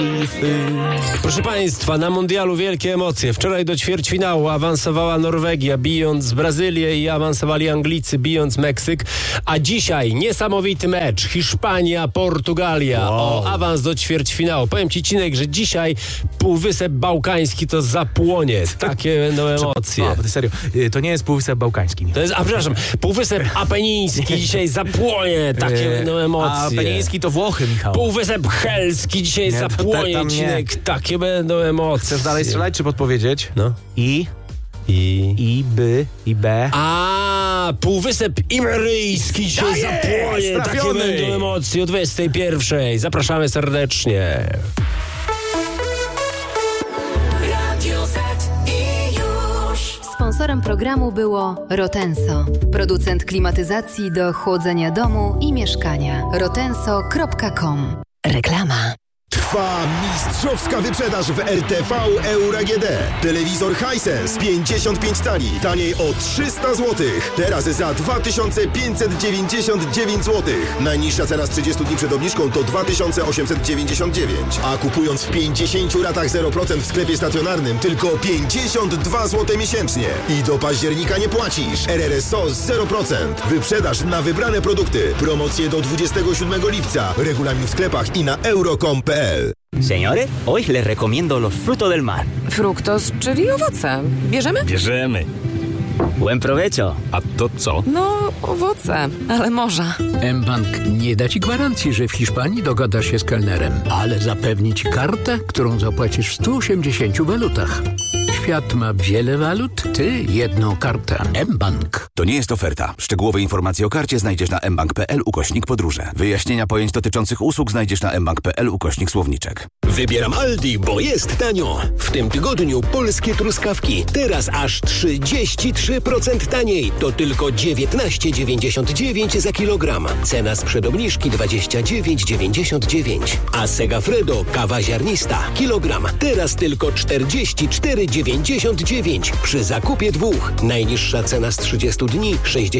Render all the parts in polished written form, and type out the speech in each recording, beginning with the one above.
Proszę Państwa, na mundialu wielkie emocje. Wczoraj do ćwierćfinału awansowała Norwegia, bijąc Brazylię, i awansowali Anglicy, bijąc Meksyk. A dzisiaj niesamowity mecz. Hiszpania-Portugalia o awans do ćwierćfinału. Powiem Ci, Cinek, że dzisiaj Półwysep Bałkański to zapłonie. Takie będą emocje. No, serio, to nie jest Półwysep Bałkański. To jest, przepraszam, Półwysep Apeniński dzisiaj zapłonie. Takie będą emocje. A Apeniński to Włochy, Michał. Półwysep Helski dzisiaj zapłonie, Cinek. Takie będą emocje. Chcesz dalej strzelać, czy podpowiedzieć? No. I B. A, Półwysep Iberyjski dzisiaj zapłonie. Takie będą emocje o 21:00. Zapraszamy serdecznie. Sponsorem programu było Rotenso, producent klimatyzacji do chłodzenia domu i mieszkania. rotenso.com. Reklama. Trwa mistrzowska wyprzedaż w RTV Euro AGD. Telewizor Hisense 55 cali, taniej o 300 zł. Teraz za 2599 zł. Najniższa cena z 30 dni przed obniżką to 2899. A kupując w 50 ratach 0% w sklepie stacjonarnym tylko 52 zł miesięcznie. I do października nie płacisz. RRSO 0%. Wyprzedaż na wybrane produkty. Promocje do 27 lipca. Regulamin w sklepach i na euro.com.pl. Señores, hoy les recomiendo los frutos del mar. Fruktos, czyli owoce. Bierzemy? Bierzemy. Buen provecho. A to co? No, owoce, ale morza. mBank nie da Ci gwarancji, że w Hiszpanii dogadasz się z kelnerem, ale zapewni Ci kartę, którą zapłacisz w 180 walutach. Świat ma wiele walut, Ty jedną kartę. mBank. To nie jest oferta. Szczegółowe informacje o karcie znajdziesz na mbank.pl/podróże. Wyjaśnienia pojęć dotyczących usług znajdziesz na mbank.pl/słowniczek. Wybieram Aldi, bo jest tanio. W tym tygodniu polskie truskawki. Teraz aż 33% taniej. To tylko 19,99 za kilogram. Cena sprzed obniżki 29,99. A Segafredo kawa ziarnista. Kilogram. Teraz tylko 44,99. Przy zakupie dwóch. Najniższa cena z 30 dni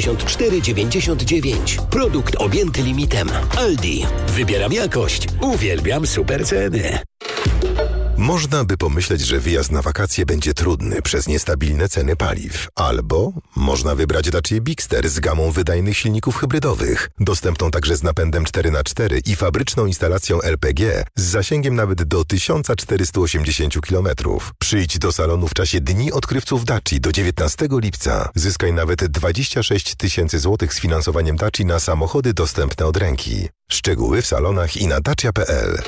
64,99. Produkt objęty limitem. Aldi. Wybieram jakość. Uwielbiam super ceny. Można by pomyśleć, że wyjazd na wakacje będzie trudny przez niestabilne ceny paliw. Albo można wybrać Dacia Bigster z gamą wydajnych silników hybrydowych, dostępną także z napędem 4x4 i fabryczną instalacją LPG z zasięgiem nawet do 1480 km. Przyjdź do salonu w czasie Dni Odkrywców Dacia do 19 lipca. Zyskaj nawet 26 000 złotych z finansowaniem Dacia na samochody dostępne od ręki. Szczegóły w salonach i na dacia.pl.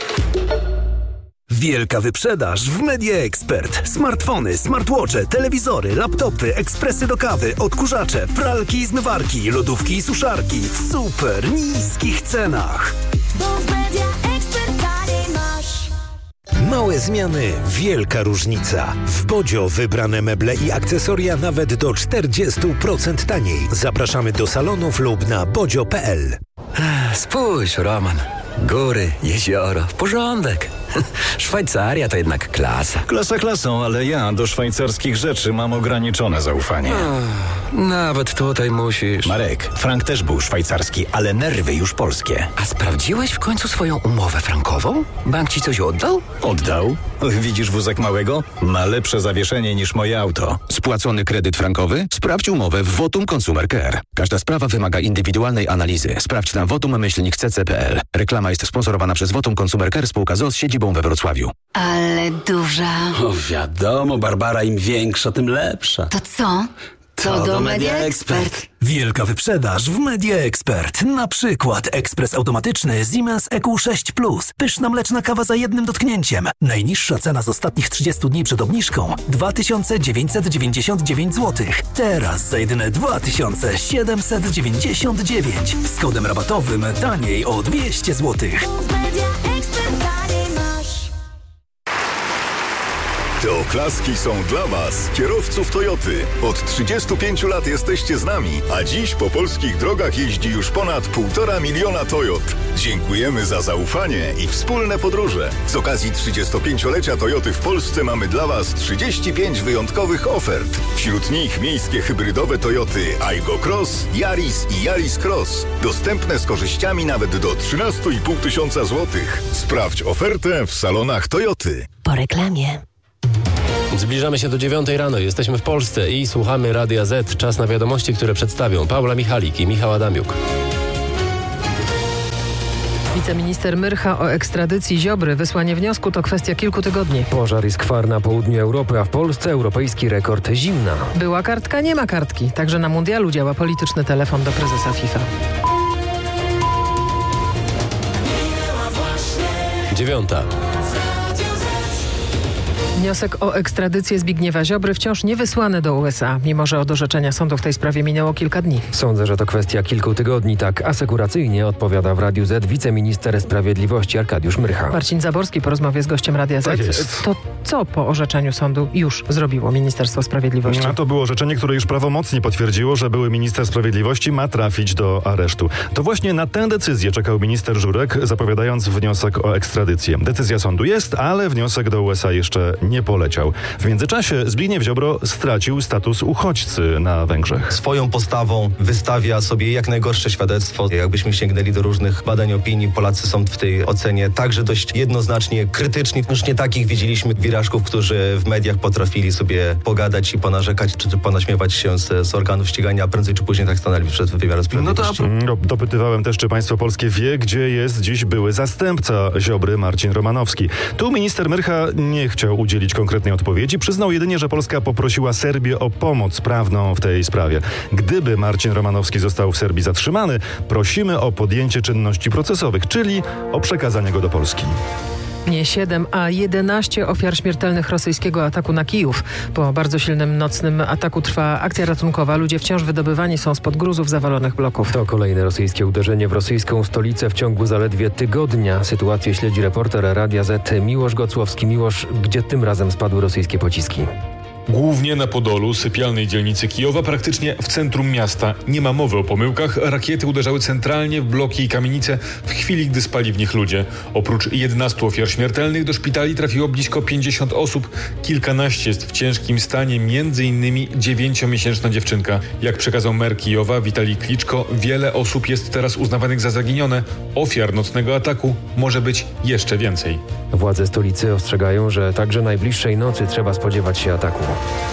Wielka wyprzedaż w Media Expert. Smartfony, smartwatche, telewizory, laptopy, ekspresy do kawy, odkurzacze, pralki i zmywarki, lodówki i suszarki w super niskich cenach. Bo w Media Expert taniej masz. Małe zmiany, wielka różnica. W Bodzio wybrane meble i akcesoria nawet do 40% taniej. Zapraszamy do salonów lub na bodzio.pl. Spójrz, Roman. Góry, jezioro, porządek. Szwajcaria to jednak klasa. Klasa klasą, ale ja do szwajcarskich rzeczy mam ograniczone zaufanie. Nawet tutaj musisz. Marek, frank też był szwajcarski, ale nerwy już polskie. A sprawdziłeś w końcu swoją umowę frankową? Bank ci coś oddał? Oddał? Widzisz wózek małego? Ma lepsze zawieszenie niż moje auto. Spłacony kredyt frankowy? Sprawdź umowę w Votum Consumer Care. Każda sprawa wymaga indywidualnej analizy. Sprawdź na votum-cc.pl. Reklama jest sponsorowana przez Votum Consumer Care, spółka z siedzibą we Wrocławiu. Ale duża. O wiadomo, Barbara, im większa, tym lepsza. To co? To do Media Expert. Wielka wyprzedaż w Media Expert. Na przykład ekspres automatyczny Siemens EQ6 Plus. Pyszna mleczna kawa za jednym dotknięciem. Najniższa cena z ostatnich 30 dni przed obniżką 2999 zł. Teraz za jedyne 2799. Z kodem rabatowym taniej o 200 zł. Te oklaski są dla Was, kierowców Toyoty. Od 35 lat jesteście z nami, a dziś po polskich drogach jeździ już ponad 1,5 miliona Toyot. Dziękujemy za zaufanie i wspólne podróże. Z okazji 35-lecia Toyoty w Polsce mamy dla Was 35 wyjątkowych ofert. Wśród nich miejskie hybrydowe Toyoty Aygo Cross, Yaris i Yaris Cross. Dostępne z korzyściami nawet do 13,5 tysiąca złotych. Sprawdź ofertę w salonach Toyoty. Po reklamie. Zbliżamy się do 9 rano. Jesteśmy w Polsce i słuchamy Radia Z. Czas na wiadomości, które przedstawią Paula Michalik i Michał Adamiuk. Wiceminister Myrcha o ekstradycji Ziobry. Wysłanie wniosku to kwestia kilku tygodni. Pożar i skwar na południu Europy, a w Polsce europejski rekord zimna. Była kartka, nie ma kartki. Także na mundialu działa polityczny telefon do prezesa FIFA. 9. Wniosek o ekstradycję Zbigniewa Ziobry wciąż nie wysłany do USA, mimo że od orzeczenia sądu w tej sprawie minęło kilka dni. Sądzę, że to kwestia kilku tygodni, tak asekuracyjnie odpowiada w Radiu Z wiceminister sprawiedliwości Arkadiusz Myrcha. Marcin Zaborski po rozmowie z gościem Radia Z. Tak jest. To co po orzeczeniu sądu już zrobiło Ministerstwo Sprawiedliwości? To było orzeczenie, które już prawomocnie potwierdziło, że były minister sprawiedliwości ma trafić do aresztu. To właśnie na tę decyzję czekał minister Żurek, zapowiadając wniosek o ekstradycję. Decyzja sądu jest, ale wniosek do USA jeszcze nie poleciał. W międzyczasie Zbigniew Ziobro stracił status uchodźcy na Węgrzech. Swoją postawą wystawia sobie jak najgorsze świadectwo. Jakbyśmy sięgnęli do różnych badań opinii, Polacy są w tej ocenie także dość jednoznacznie krytyczni. Już nie takich widzieliśmy wirażków, którzy w mediach potrafili sobie pogadać i ponarzekać, czy ponaśmiewać się z organów ścigania, a prędzej czy później tak stanęli przed wymiarem sprawiedliwości. Dopytywałem też, czy państwo polskie wie, gdzie jest dziś były zastępca Ziobry, Marcin Romanowski. Tu minister Myrcha nie chciał udzielić konkretnej odpowiedzi. Przyznał jedynie, że Polska poprosiła Serbię o pomoc prawną w tej sprawie. Gdyby Marcin Romanowski został w Serbii zatrzymany, prosimy o podjęcie czynności procesowych, czyli o przekazanie go do Polski. Nie 7, a 11 ofiar śmiertelnych rosyjskiego ataku na Kijów. Po bardzo silnym nocnym ataku trwa akcja ratunkowa. Ludzie wciąż wydobywani są spod gruzów zawalonych bloków. To kolejne rosyjskie uderzenie w rosyjską stolicę w ciągu zaledwie tygodnia. Sytuację śledzi reporter Radia Z Miłosz Gocłowski. Miłosz, gdzie tym razem spadły rosyjskie pociski? Głównie na Podolu, sypialnej dzielnicy Kijowa, praktycznie w centrum miasta. Nie ma mowy o pomyłkach. Rakiety uderzały centralnie w bloki i kamienice w chwili, gdy spali w nich ludzie. Oprócz 11 ofiar śmiertelnych do szpitali trafiło blisko 50 osób. Kilkanaście jest w ciężkim stanie, m.in. 9-miesięczna dziewczynka. Jak przekazał mer Kijowa Witalij Kliczko, wiele osób jest teraz uznawanych za zaginione. Ofiar nocnego ataku może być jeszcze więcej. Władze stolicy ostrzegają, że także najbliższej nocy trzeba spodziewać się ataku.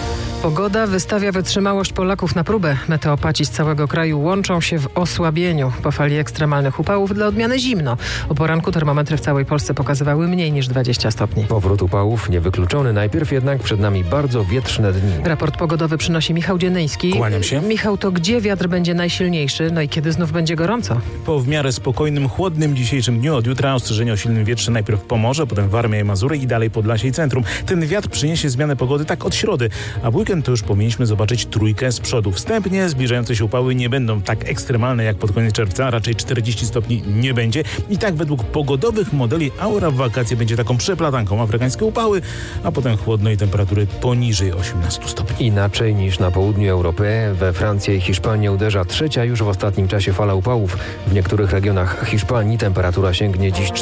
Pogoda wystawia wytrzymałość Polaków na próbę. Meteopaci z całego kraju łączą się w osłabieniu. Po fali ekstremalnych upałów dla odmiany zimno. O poranku termometry w całej Polsce pokazywały mniej niż 20 stopni. Powrót upałów niewykluczony. Najpierw jednak przed nami bardzo wietrzne dni. Raport pogodowy przynosi Michał Dzienyjski. Kłaniam się. Michał, to gdzie wiatr będzie najsilniejszy? No i kiedy znów będzie gorąco? Po w miarę spokojnym, chłodnym dzisiejszym dniu od jutra ostrzeżenie o silnym wietrze najpierw w Pomorze, potem Warmia i Mazury i dalej Podlasie i centrum. Ten wiatr przyniesie zmianę pogody tak od środy, a w weekend to już powinniśmy zobaczyć trójkę z przodu. Wstępnie zbliżające się upały nie będą tak ekstremalne jak pod koniec czerwca, raczej 40 stopni nie będzie. I tak według pogodowych modeli aura w wakacje będzie taką przeplatanką. Afrykańskie upały, a potem chłodno i temperatury poniżej 18 stopni. Inaczej niż na południu Europy. We Francji i Hiszpanii uderza trzecia już w ostatnim czasie fala upałów. W niektórych regionach Hiszpanii temperatura sięgnie dziś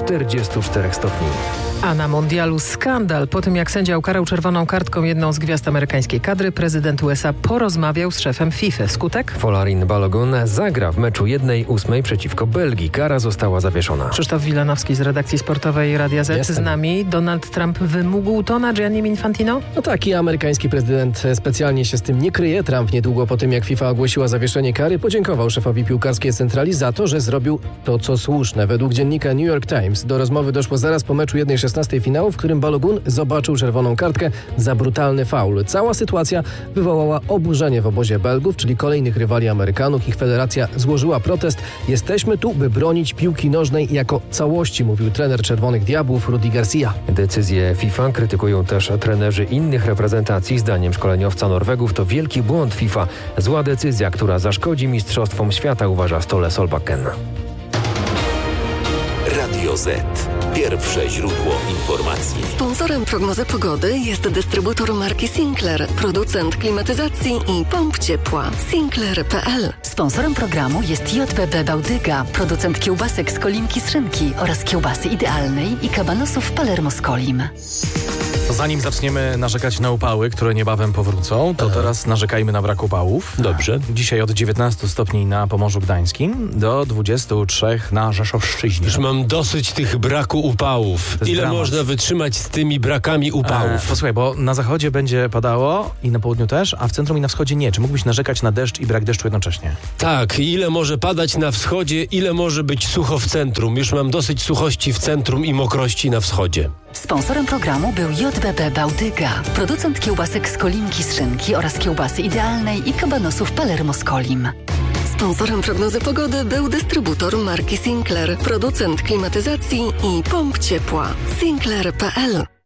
44 stopni. A na mundialu skandal. Po tym jak sędzia ukarał czerwoną kartką jedną z gwiazd amerykańskiej kadry, prezydent USA porozmawiał z szefem FIFA. Skutek? Folarin Balogun zagra w meczu 1/8 przeciwko Belgii. Kara została zawieszona. Krzysztof Wilanowski z redakcji sportowej Radia Z z nami. Donald Trump wymógł to na Giannim Infantino? No tak, i amerykański prezydent specjalnie się z tym nie kryje. Trump niedługo po tym jak FIFA ogłosiła zawieszenie kary, podziękował szefowi piłkarskiej centrali za to, że zrobił to, co słuszne. Według dziennika New York Times do rozmowy doszło zaraz po meczu 1/16 finału, w którym Balogun zobaczył czerwoną kartkę za brutalny faul. Cała sytuacja wywołała oburzenie w obozie Belgów, czyli kolejnych rywali Amerykanów. Ich federacja złożyła protest. Jesteśmy tu, by bronić piłki nożnej jako całości, mówił trener Czerwonych Diabłów Rudi Garcia. Decyzję FIFA krytykują też trenerzy innych reprezentacji. Zdaniem szkoleniowca Norwegów to wielki błąd FIFA. Zła decyzja, która zaszkodzi mistrzostwom świata, uważa Ståle Solbakken. Radio Z. Pierwsze źródło informacji. Sponsorem prognozy pogody jest dystrybutor marki Sinclair, producent klimatyzacji i pomp ciepła. Sinclair.pl. Sponsorem programu jest JBB Bałtyka, producent kiełbasek z Kolimki z szynki oraz kiełbasy idealnej i kabanosów Palermo z Kolim. Zanim zaczniemy narzekać na upały, które niebawem powrócą, to teraz narzekajmy na brak upałów. Dobrze. Dzisiaj od 19 stopni na Pomorzu Gdańskim do 23 na Rzeszowszczyźnie. Już mam dosyć tych braku upałów. Ile dramat. można wytrzymać z tymi brakami upałów? Posłuchaj, bo na zachodzie będzie padało i na południu też, a w centrum i na wschodzie nie. Czy mógłbyś narzekać na deszcz i brak deszczu jednocześnie? Tak, ile może padać na wschodzie, ile może być sucho w centrum. Już mam dosyć suchości w centrum i mokrości na wschodzie. Sponsorem programu był JBB Bałtyka, producent kiełbasek z Kolimki z szynki oraz kiełbasy idealnej i kabanosów Palermo z Kolim. Sponsorem prognozy pogody był dystrybutor marki Sinclair, producent klimatyzacji i pomp ciepła. Sinclair.pl.